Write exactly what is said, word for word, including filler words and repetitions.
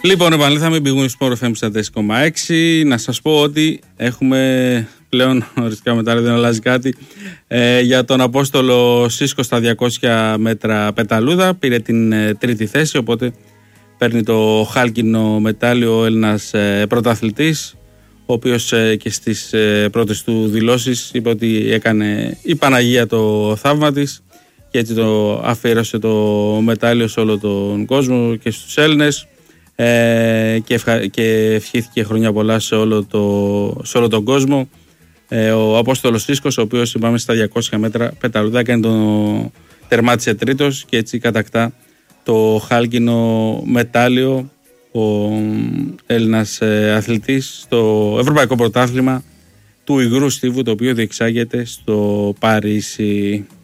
Λοιπόν, επανήλθαμε, πηγούν στο Sport εφ εμ τέσσερα κόμμα έξι. Να σας πω ότι έχουμε πλέον, οριστικά μετά δεν αλλάζει κάτι, ε, για τον Απόστολο Σίσκο στα διακόσια μέτρα πεταλούδα. Πήρε την ε, τρίτη θέση, οπότε παίρνει το χάλκινο μετάλλιο ο Έλληνας ε, πρωταθλητής, ο οποίος ε, και στις ε, πρώτες του δηλώσεις είπε ότι έκανε η Παναγία το θαύμα της και έτσι το αφιέρωσε το μετάλλιο σε όλο τον κόσμο και στους Έλληνες. Ε, και, ευχα... και ευχήθηκε χρόνια πολλά σε όλο, το... σε όλο τον κόσμο. Ε, ο Απόστολος Σίσκος, ο οποίος είπαμε στα διακόσια μέτρα πεταλούδα έκανε το τερμάτισε τρίτος και έτσι κατακτά το χάλκινο μετάλλιο ο Έλληνας ε, αθλητής στο Ευρωπαϊκό Πρωτάθλημα του Υγρού Στίβου, το οποίο διεξάγεται στο Παρίσι.